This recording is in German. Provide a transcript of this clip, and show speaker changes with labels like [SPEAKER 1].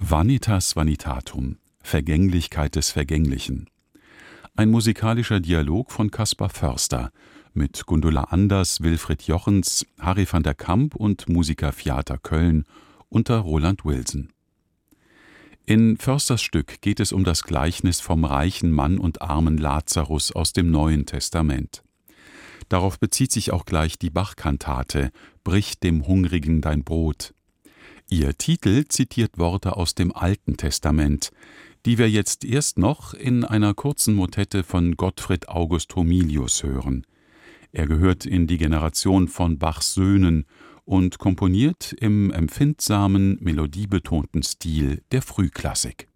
[SPEAKER 1] Vanitas vanitatum, Vergänglichkeit des Vergänglichen. Ein musikalischer Dialog von Caspar Förster mit Gundula Anders, Wilfried Jochens, Harry van der Kamp und Musica Fiata Köln unter Roland Wilson. In Försters Stück geht es um das Gleichnis vom reichen Mann und armen Lazarus aus dem Neuen Testament. Darauf bezieht sich auch gleich die Bach-Kantate »Brich dem Hungrigen dein Brot«. Ihr Titel zitiert Worte aus dem Alten Testament, die wir jetzt erst noch in einer kurzen Motette von Gottfried August Homilius hören. Er gehört in die Generation von Bachs Söhnen und komponiert im empfindsamen, melodiebetonten Stil der Frühklassik.